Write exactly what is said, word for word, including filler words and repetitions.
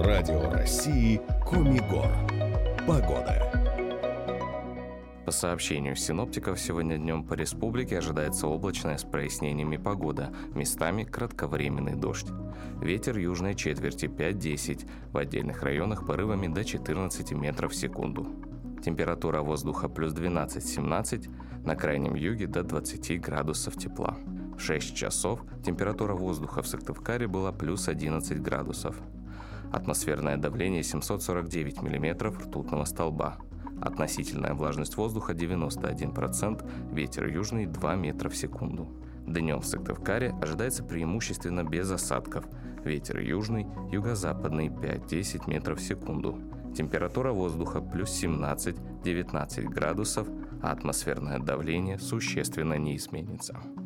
Радио России Коми-Гор. Погода. По сообщению синоптиков, сегодня днем по республике ожидается облачная с прояснениями погода, местами кратковременный дождь. Ветер южной четверти пять-десять, в отдельных районах порывами до четырнадцати метров в секунду. Температура воздуха плюс двенадцать-семнадцать, на крайнем юге до двадцати градусов тепла. В шесть часов температура воздуха в Сыктывкаре была плюс одиннадцать градусов. Атмосферное давление семьсот сорок девять миллиметров ртутного столба. Относительная влажность воздуха девяносто один процент, ветер южный два метра в секунду. Днем в Сыктывкаре ожидается преимущественно без осадков. Ветер южный, юго-западный пять-десять метров в секунду. Температура воздуха плюс семнадцать-девятнадцать градусов, а атмосферное давление существенно не изменится.